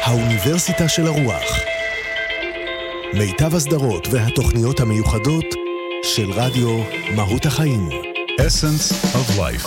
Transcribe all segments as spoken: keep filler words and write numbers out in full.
האוניברסיטה של הרוח. מיטב הסדרות והתוכניות המיוחדות של רדיו מהות החיים. Essence of Life.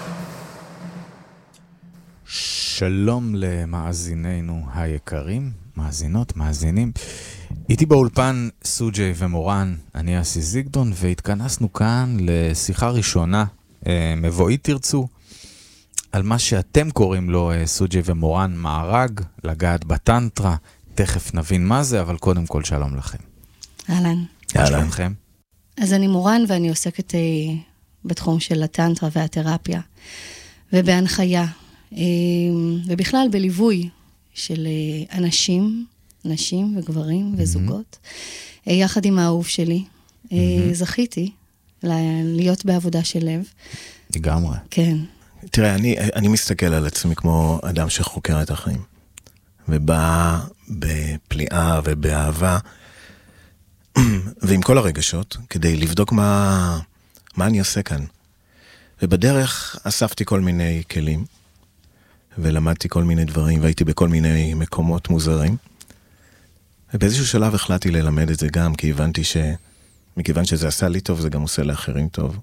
שלום למאזינינו היקרים, מאזינות, מאזינים. איתי באולפן סוג'י ומורן, אני אסי זיגדון, והתכנסנו כאן לשיחה ראשונה, מבואי תרצו, על מה שאתם קוראים לו, סוג'י ומורן, מארג, לגעת בטנטרה. תכף נבין מה זה, אבל קודם כל שלום לכם. אהלן. אהלן. לכם. אז אני מורן ואני עוסקת אה, בתחום של הטנטרה והתרפיה, ובהנחיה, אה, ובכלל בליווי של אה, אנשים, נשים וגברים וזוגות, mm-hmm. אה, יחד עם האהוב שלי. אה, mm-hmm. זכיתי להיות בעבודה של לב. לגמרי. כן. תראה, אני, אני מסתכל על עצמי כמו אדם שחוקר את החיים, ובא בפליאה ובאהבה, ועם כל הרגשות, כדי לבדוק מה, מה אני עושה כאן. ובדרך אספתי כל מיני כלים, ולמדתי כל מיני דברים, והייתי בכל מיני מקומות מוזרים, ובאיזשהו שלב החלטתי ללמד את זה גם, כי הבנתי ש... מכיוון שזה עשה לי טוב, זה גם עושה לאחרים טוב.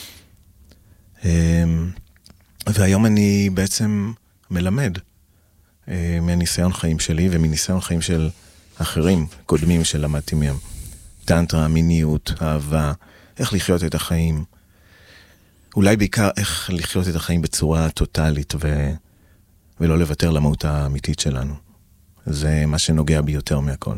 והיום אני בעצם מלמד מניסיון חיים שלי ומניסיון חיים של אחרים, קודמים שלמדתי מהם. טנטרה, מיניות, אהבה, איך לחיות את החיים. אולי בעיקר איך לחיות את החיים בצורה טוטלית ו... ולא לוותר למהות האמיתית שלנו. זה מה שנוגע בי יותר מהכל.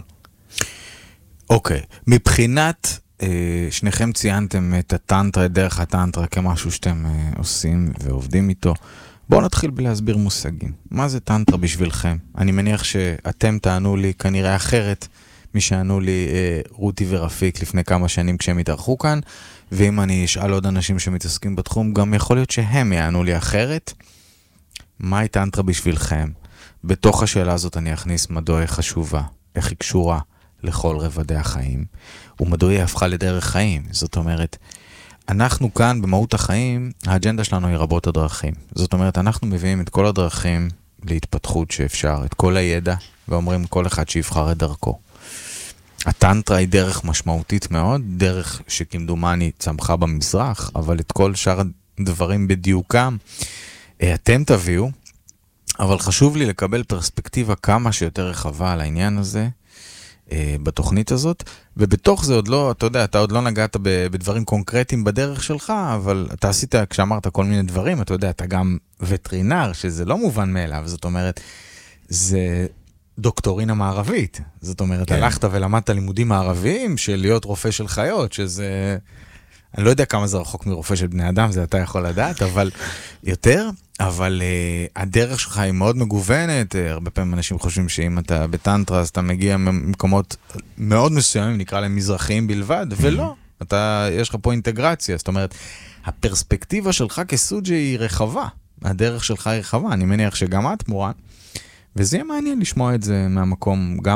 אוקיי, מבחינת... שניכם ציינתם את הטנטרה, את דרך הטנטרה כמשהו שאתם עושים ועובדים איתו. בואו נתחיל בלהסביר מושגים. מה זה טנטרה בשבילכם? אני מניח שאתם תענו לי כנראה אחרת משענו לי רותי ורפיק לפני כמה שנים כשהם התארחו כאן, ואם אני אשאל עוד אנשים שמתעסקים בתחום, גם יכול להיות שהם יענו לי אחרת. מהי טנטרה בשבילכם? בתוך השאלה הזאת אני אכניס מדוע היא חשובה, איך היא קשורה לכל רבדי החיים, ומדוע היא הפכה לדרך חיים. זאת אומרת, אנחנו כאן במהות החיים, האג'נדה שלנו היא רבות הדרכים. זאת אומרת, אנחנו מביאים את כל הדרכים להתפתחות שאפשר, את כל הידע, ואומרים כל אחד שיבחר את דרכו. הטנטרה היא דרך משמעותית מאוד, דרך שכמדומני צמחה במזרח, אבל את כל שאר הדברים בדיוקם אתם תביאו, אבל חשוב לי לקבל פרספקטיבה כמה שיותר רחבה על העניין הזה, בתוכנית הזאת, ובתוך זה עוד לא, אתה יודע, אתה עוד לא נגעת בדברים קונקרטיים בדרך שלך, אבל אתה עשית, כשאמרת כל מיני דברים, אתה יודע, אתה גם וטרינר, שזה לא מובן מאליו, זאת אומרת, זה דוקטורינה מערבית, זאת אומרת, כן. הלכת ולמדת לימודים מערביים, של להיות רופא של חיות, שזה, אני לא יודע כמה זה רחוק מרופא של בני אדם, זה אתה יכול לדעת, אבל יותר, אבל uh, הדרך שלך היא מאוד מגוונת, uh, הרבה פעמים אנשים חושבים שאם אתה בטנטרה, אז אתה מגיע ממקומות מאוד מסוימים, נקרא להם מזרחיים בלבד, ולא, אתה, יש לך פה אינטגרציה, זאת אומרת, הפרספקטיבה שלך כסוג'י היא רחבה, הדרך שלך היא רחבה, אני מניח שגם את מורן, וזה יהיה מעניין לשמוע את זה מהמקום, גם